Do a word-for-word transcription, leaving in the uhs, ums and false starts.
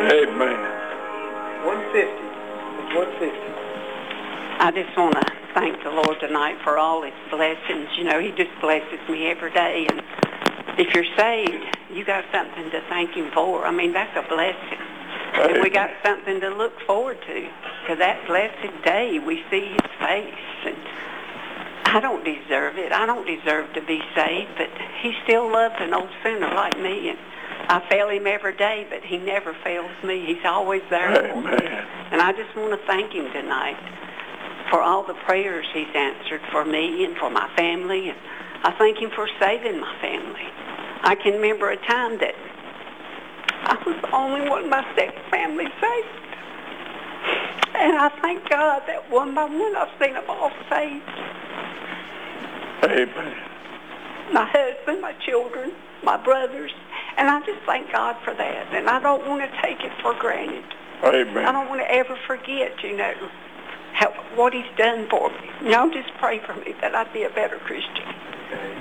Amen. one fifty. It's one fifty. I just want to thank the Lord tonight for all His blessings. You know, He just blesses me every day. And if you're saved, you got something to thank Him for. I mean, that's a blessing. Amen. And we got something to look forward to. To that blessed day we see His face. And I don't deserve it. I don't deserve to be saved, but He still loves an old sinner like me. And I fail Him every day, but He never fails me. He's always there for me. And I just want to thank Him tonight for all the prayers He's answered for me and for my family. And I thank Him for saving my family. I can remember a time that I was the only one of my step family saved. And I thank God that one by one I've seen them all saved. Amen. My husband, my children, my brothers. And I just thank God for that. And I don't want to take it for granted. Amen. I don't want to ever forget, you know, how, what He's done for me. Y'all just pray for me that I'd be a better Christian.